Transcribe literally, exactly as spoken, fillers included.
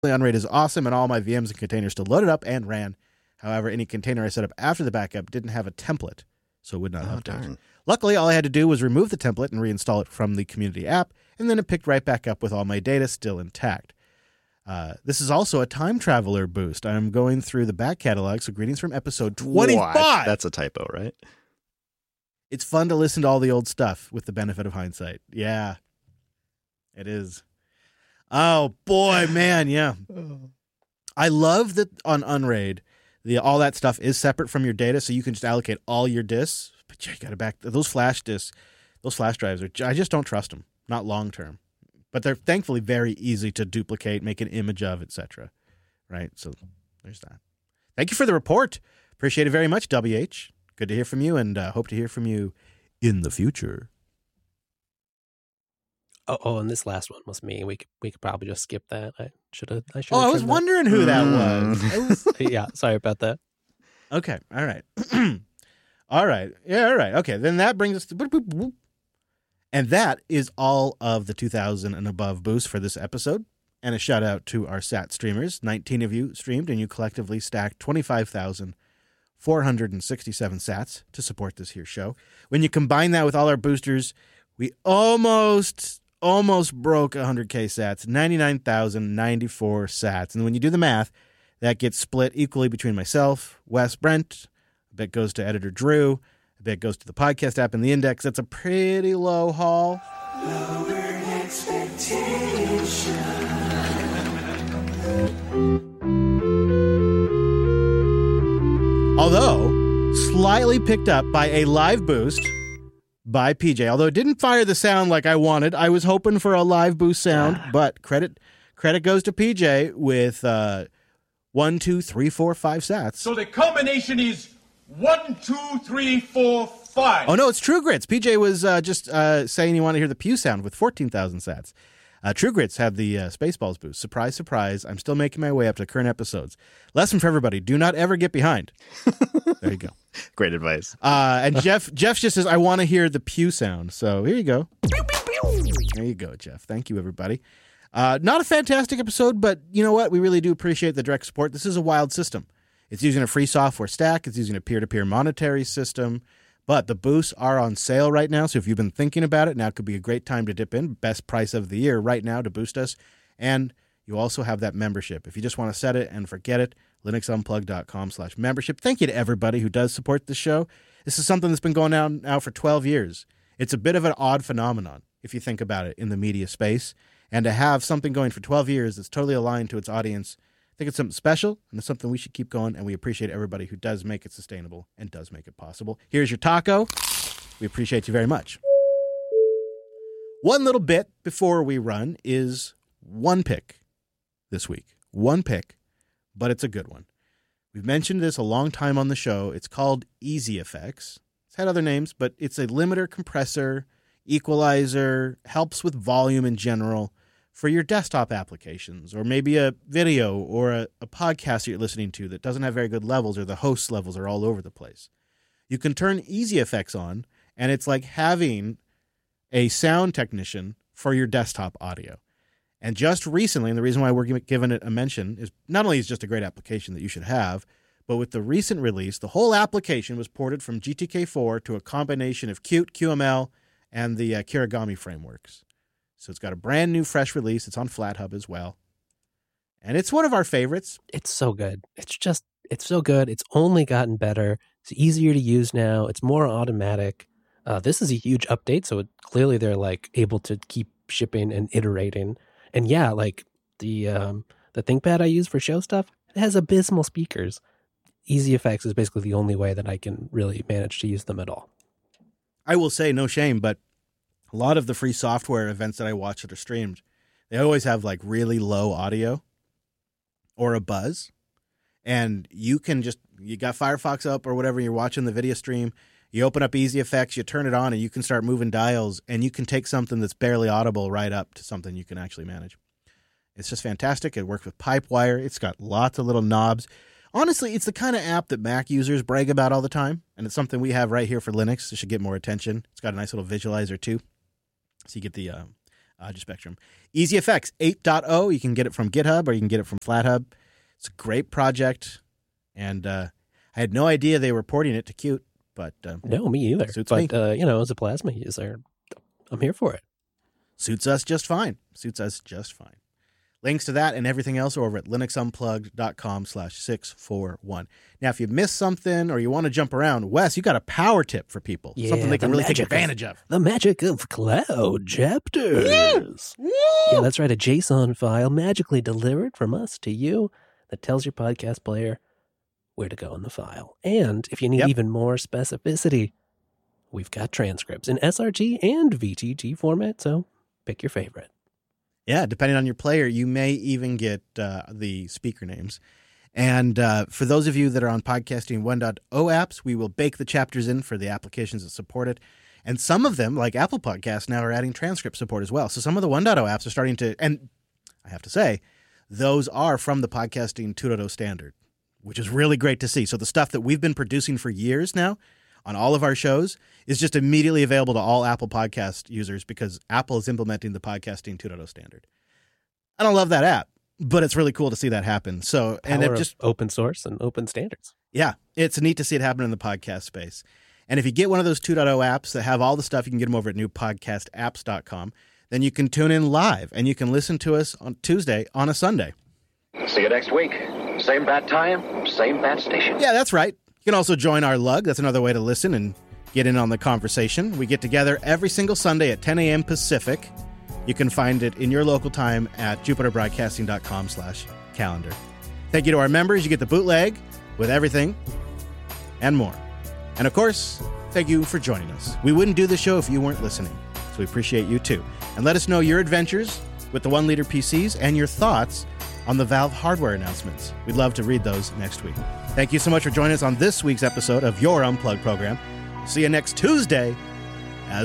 Unraid is awesome, and all my V Ms and containers still loaded up and ran. However, any container I set up after the backup didn't have a template, so it would not Oh, update. darn. Luckily, all I had to do was remove the template and reinstall it from the community app, and then it picked right back up with all my data still intact. Uh, this is also a time traveler boost. I'm going through the back catalog, so greetings from episode twenty-five. What? That's a typo, right? It's fun to listen to all the old stuff with the benefit of hindsight. Yeah, it is. Oh, boy, man, yeah. I love that on Unraid, the all that stuff is separate from your data, so you can just allocate all your disks. But you got to back those flash disks, those flash drives. Are I just don't trust them, not long term. But they're thankfully very easy to duplicate, make an image of, et cetera. Right? So there's that. Thank you for the report. Appreciate it very much, W H. Good to hear from you, and uh, hope to hear from you in the future. Oh, oh, and this last one was me. We could we could probably just skip that. I should have. I should. Oh, I was wondering who that Mm. was. I was Yeah, sorry about that. Okay. All right. All right. Yeah. All right. Okay. Then that brings us to, boop, boop, boop. And that is all of the two thousand and above boosts for this episode. And a shout out to our S A T streamers. nineteen of you streamed, and you collectively stacked twenty-five thousand four hundred sixty-seven sats to support this here show. When you combine that with all our boosters, we almost, almost broke one hundred K sats, ninety-nine thousand ninety-four sats. And when you do the math, that gets split equally between myself, Wes, Brent. A bit goes to editor Drew. A bit goes to the podcast app and the index. That's a pretty low haul. Although slightly picked up by a live boost by P J. Although it didn't fire the sound like I wanted. I was hoping for a live boost sound, but credit credit goes to P J with uh, one, two, three, four, five sats. So the combination is one, two, three, four, five. Oh, no, it's True Grits. P J was uh, just uh, saying he wanted to hear the Pew sound with fourteen thousand sats. Uh, True Grits have the uh, Spaceballs boost. Surprise, surprise. I'm still making my way up to current episodes. Lesson for everybody. Do not ever get behind. There you go. Great advice. Uh, and Jeff Jeff just says, I want to hear the Pew sound. So here you go. There you go, Jeff. Thank you, everybody. Uh, not a fantastic episode, but you know what? We really do appreciate the direct support. This is a wild system. It's using a free software stack. It's using a peer-to-peer monetary system. But the boosts are on sale right now, so if you've been thinking about it, now could be a great time to dip in. Best price of the year right now to boost us. And you also have that membership. If you just want to set it and forget it, linuxunplug.com slash membership. Thank you to everybody who does support the show. This is something that's been going on now for twelve years. It's a bit of an odd phenomenon, if you think about it, in the media space. And to have something going for twelve years that's totally aligned to its audience, I think it's something special, and it's something we should keep going, and we appreciate everybody who does make it sustainable and does make it possible. Here's your taco. We appreciate you very much. One little bit before we run is one pick this week. One pick, but it's a good one. We've mentioned this a long time on the show. It's called Easy Effects. It's had other names, but it's a limiter, compressor, equalizer, helps with volume in general for your desktop applications, or maybe a video or a, a podcast that you're listening to that doesn't have very good levels, or the host levels are all over the place. You can turn Easy Effects on, and it's like having a sound technician for your desktop audio. And just recently, and the reason why we're giving it a mention is not only is it just a great application that you should have, but with the recent release, the whole application was ported from G T K four to a combination of Qt, Q M L, and the uh, Kirigami frameworks. So it's got a brand new, fresh release. It's on FlatHub as well. And it's one of our favorites. It's so good. It's just, it's so good. It's only gotten better. It's easier to use now. It's more automatic. Uh, this is a huge update. So it, clearly they're like able to keep shipping and iterating. And yeah, like the um, the ThinkPad I use for show stuff, it has abysmal speakers. Easy Effects is basically the only way that I can really manage to use them at all. I will say, no shame, but a lot of the free software events that I watch that are streamed, they always have like really low audio or a buzz. And you can just, you got Firefox up or whatever, you're watching the video stream, you open up Easy Effects, you turn it on, and you can start moving dials, and you can take something that's barely audible right up to something you can actually manage. It's just fantastic. It works with Pipewire. It's got lots of little knobs. Honestly, it's the kind of app that Mac users brag about all the time, and it's something we have right here for Linux. It should get more attention. It's got a nice little visualizer, too. So you get the uh, Audio Spectrum. EasyEffects eight point oh. You can get it from GitHub or you can get it from FlatHub. It's a great project. And uh, I had no idea they were porting it to Qt, but uh, no, me either. Suits but me. Uh, you know, as a Plasma user, I'm here for it. Suits us just fine. Suits us just fine. Links to that and everything else are over at linuxunplugged.com slash 641. Now, if you missed something or you want to jump around, Wes, you got a power tip for people. Yeah, something they can the really take magic of- advantage of. The magic of cloud chapters. Yeah, that's right. A JSON file magically delivered from us to you that tells your podcast player where to go in the file. And if you need Yep. even more specificity, we've got transcripts in S R T and V T T format, so pick your favorite. Yeah, depending on your player, you may even get uh, the speaker names. And uh, for those of you that are on Podcasting one point oh apps, we will bake the chapters in for the applications that support it. And some of them, like Apple Podcasts, now are adding transcript support as well. So some of the one point oh apps are starting to, and I have to say, those are from the Podcasting two point oh standard, which is really great to see. So the stuff that we've been producing for years now on all of our shows is just immediately available to all Apple Podcast users because Apple is implementing the Podcasting two point oh standard. I don't love that app, but it's really cool to see that happen. So, and Power it of just, open source and open standards. yeah, it's neat to see it happen in the podcast space. And if you get one of those two point oh apps that have all the stuff, you can get them over at new podcast apps dot com. Then you can tune in live and you can listen to us on Tuesday on a Sunday. See you next week. Same bat time, same bat station. Yeah, that's right. You can also join our lug. That's another way to listen and get in on the conversation. We get together every single Sunday at ten a.m. Pacific. You can find it in your local time at jupiterbroadcasting.com slash calendar. Thank you to our members. You get the bootleg with everything and more. And of course, thank you for joining us. We wouldn't do the show if you weren't listening, so we appreciate you too. And let us know your adventures with the one-liter P Cs and your thoughts on the Valve hardware announcements. We'd love to read those next week. Thank you so much for joining us on this week's episode of Your Unplugged program. See you next Tuesday